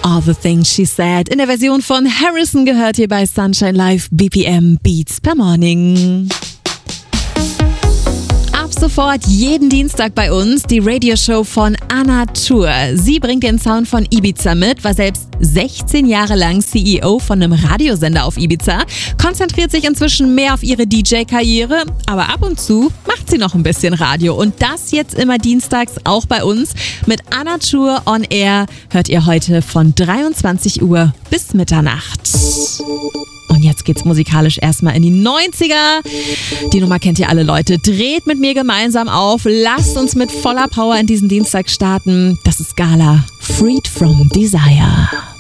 All the Things She Said in der Version von Harrison gehört hier bei Sunshine Live BPM Beats per Morning. Ab sofort jeden Dienstag bei uns die Radioshow von Anna Tur. Sie bringt den Sound von Ibiza mit, war selbst 16 Jahre lang CEO von einem Radiosender auf Ibiza, konzentriert sich inzwischen mehr auf ihre DJ-Karriere, aber ab und zu macht sie noch ein bisschen Radio. Und das jetzt immer dienstags auch bei uns mit Anna Tur on Air. Hört ihr heute von 23 Uhr bis Mitternacht. Und jetzt geht's musikalisch erstmal in die 90er. Die Nummer kennt ihr alle, Leute. Dreht mit mir gemeinsam auf. Lasst uns mit voller Power in diesen Dienstag starten. Das ist Gala, Freed from Desire.